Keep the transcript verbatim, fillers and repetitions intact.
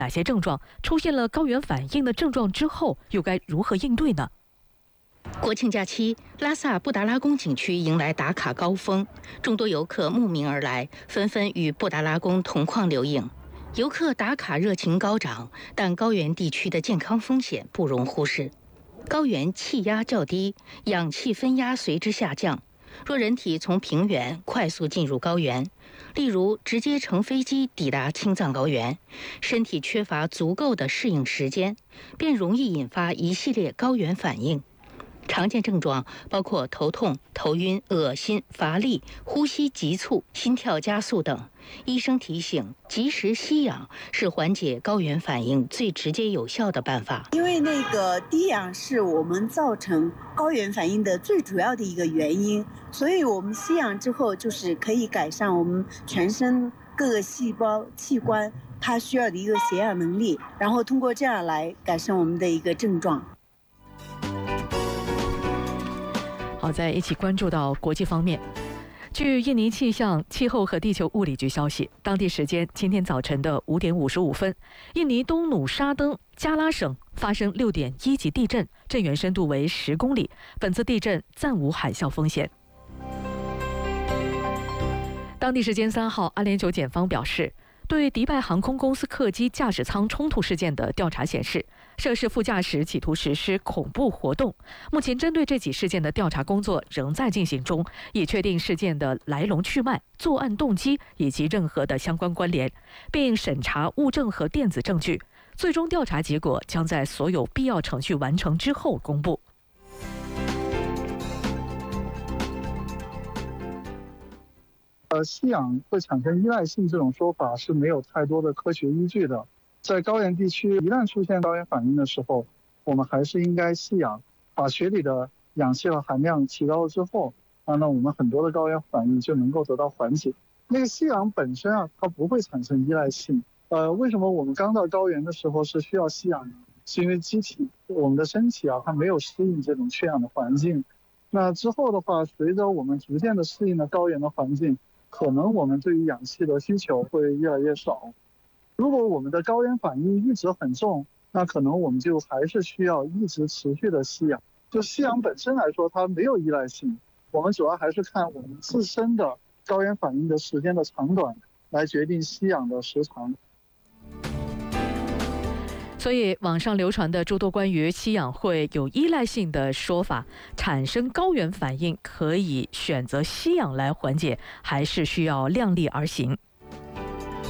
哪些症状？出现了高原反应的症状之后，又该如何应对呢？ 国庆假期，拉萨布达拉宫景区迎来打卡高峰，众多游客慕名而来，纷纷与布达拉宫同框留影。游客打卡热情高涨，但高原地区的健康风险不容忽视。高原气压较低，氧气分压随之下降。若人体从平原快速进入高原，例如直接乘飞机抵达青藏高原，身体缺乏足够的适应时间，便容易引发一系列高原反应。常见症状包括头痛、头晕、恶心、乏力、呼吸急促、心跳加速等。医生提醒，及时吸氧是缓解高原反应最直接有效的办法。 因为那个低氧是我们造成高原反应的最主要的一个原因，所以我们吸氧之后，就是可以改善我们全身各个细胞器官它需要的一个血氧能力，然后通过这样来改善我们的一个症状。 好，再一起关注到国际方面。据印尼气象、气候和地球物理局消息，当地时间今天早晨的五点五十五分，印尼东努沙登加拉省发生六点一级地震，震源深度为十公里。本次地震暂无海啸风险。当地时间三号，阿联酋检方表示，对迪拜航空公司客机驾驶舱冲突事件的调查显示，涉事副驾驶企图实施恐怖活动。目前针对这起事件的调查工作仍在进行中，以确定事件的来龙去脉、作案动机以及任何的相关关联，并审查物证和电子证据。最终调查结果将在所有必要程序完成之后公布。 呃，吸氧会产生依赖性这种说法是没有太多的科学依据的。在高原地区，一旦出现高原反应的时候，我们还是应该吸氧，把血里的氧气的含量提高了之后，啊，那我们很多的高原反应就能够得到缓解。那个吸氧本身啊，它不会产生依赖性。呃，为什么我们刚到高原的时候是需要吸氧？是因为机体，我们的身体啊，它没有适应这种缺氧的环境。那之后的话，随着我们逐渐的适应了高原的环境，可能我们对于氧气的需求会越来越少。如果我们的高原反应一直很重，那可能我们就还是需要一直持续的吸氧。就吸氧本身来说，它没有依赖性，我们主要还是看我们自身的高原反应的时间的长短来决定吸氧的时长。 所以，网上流传的诸多关于吸氧会有依赖性的说法，产生高原反应可以选择吸氧来缓解，还是需要量力而行。